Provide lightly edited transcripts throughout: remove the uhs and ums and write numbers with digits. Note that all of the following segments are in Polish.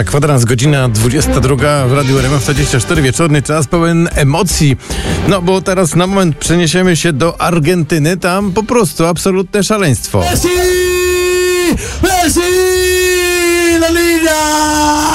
Za kwadrans, godzina 22 w Radiu RMF24, wieczorny czas pełen emocji. No bo teraz na moment przeniesiemy się do Argentyny, tam po prostu absolutne szaleństwo. Messi! Messi! La Liga!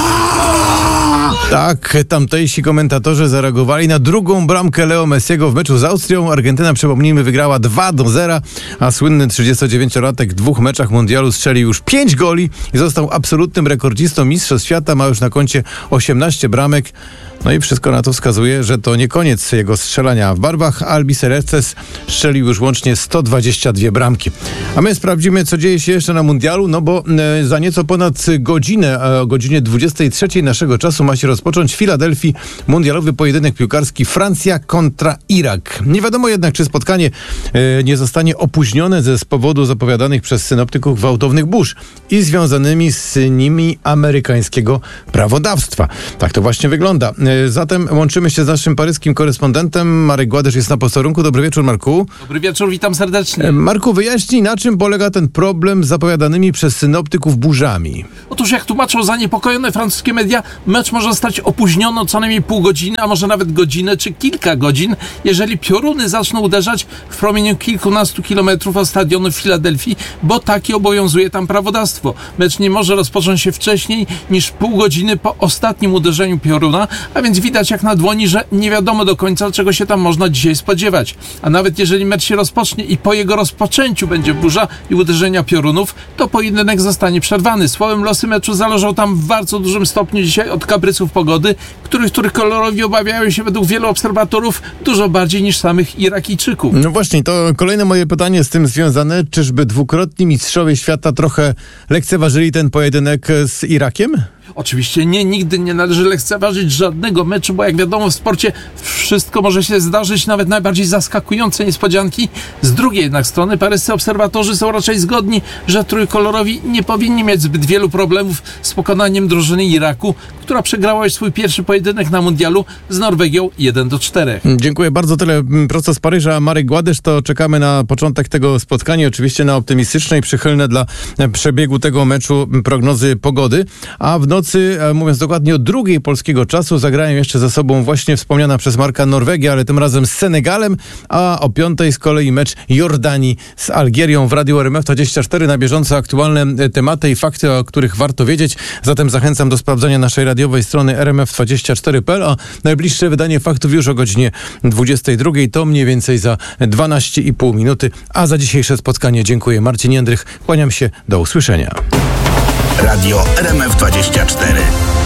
Tak, tamtejsi komentatorzy zareagowali na drugą bramkę Leo Messiego w meczu z Austrią. Argentyna, przypomnijmy, wygrała 2-0, a słynny 39-latek w 2 meczach mundialu strzelił już 5 goli i został absolutnym rekordzistą mistrzostw świata. Ma już na koncie 18 bramek. No i wszystko na to wskazuje, że to nie koniec jego strzelania. W barwach Albicelestes strzelił już łącznie 122 bramki. A my sprawdzimy, co dzieje się jeszcze na mundialu, no bo za nieco ponad godzinę, o godzinie 23 naszego czasu ma się rozpocząć w Filadelfii mundialowy pojedynek piłkarski Francja kontra Irak. Nie wiadomo jednak, czy spotkanie nie zostanie opóźnione z powodu zapowiadanych przez synoptyków gwałtownych burz i związanymi z nimi amerykańskiego prawodawstwa. Tak to właśnie wygląda. Zatem łączymy się z naszym paryskim korespondentem. Marek Gładysz jest na posterunku. Dobry wieczór, Marku. Dobry wieczór, witam serdecznie. Marku, wyjaśnij, na czym polega ten problem z zapowiadanymi przez synoptyków burzami? Otóż jak tłumaczą zaniepokojone francuskie media, mecz może zostać opóźniony o co najmniej pół godziny, a może nawet godzinę czy kilka godzin, jeżeli pioruny zaczną uderzać w promieniu kilkunastu kilometrów od stadionu w Filadelfii, bo takie obowiązuje tam prawodawstwo. Mecz nie może rozpocząć się wcześniej niż pół godziny po ostatnim uderzeniu pioruna, a więc widać jak na dłoni, że nie wiadomo do końca, czego się tam można dzisiaj spodziewać. A nawet jeżeli mecz się rozpocznie i po jego rozpoczęciu będzie burza i uderzenia piorunów, to pojedynek zostanie przerwany. Słowem, losy meczu zależą tam w bardzo dużym stopniu dzisiaj od kaprysów pogody, których trójkolorowi obawiają się według wielu obserwatorów dużo bardziej niż samych Irakijczyków. No właśnie, to kolejne moje pytanie z tym związane. Czyżby dwukrotni mistrzowie świata trochę lekceważyli ten pojedynek z Irakiem? Oczywiście nie, nigdy nie należy lekceważyć żadnego meczu, bo jak wiadomo w sporcie wszystko może się zdarzyć, nawet najbardziej zaskakujące niespodzianki. Z drugiej jednak strony paryscy obserwatorzy są raczej zgodni, że trójkolorowi nie powinni mieć zbyt wielu problemów z pokonaniem drużyny Iraku, która przegrała już swój pierwszy pojedynek na mundialu z Norwegią 1-4. Dziękuję bardzo, tyle prosto z Paryża. Marek Gładysz, to czekamy na początek tego spotkania, oczywiście na optymistyczne i przychylne dla przebiegu tego meczu prognozy pogody, a w nocy, mówiąc dokładnie o drugiej polskiego czasu, zagrają jeszcze ze sobą właśnie wspomniana przez Marka Norwegia, ale tym razem z Senegalem, a o 5:00 z kolei mecz Jordanii z Algierią. W Radiu RMF24 na bieżąco aktualne tematy i fakty, o których warto wiedzieć. Zatem zachęcam do sprawdzenia naszej radiowej strony rmf24.pl, a najbliższe wydanie faktów już o godzinie 22:00, to mniej więcej za 12,5 minuty. A za dzisiejsze spotkanie dziękuję. Marcin Jędrych, kłaniam się, do usłyszenia. Radio RMF24.